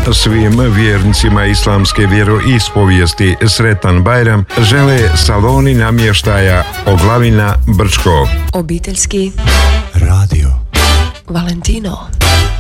svim vjernicima islamske vjeroispovijesti sretan Bajram žele saloni namještaja Oglavina Brčko. Obiteljski radio Valentino.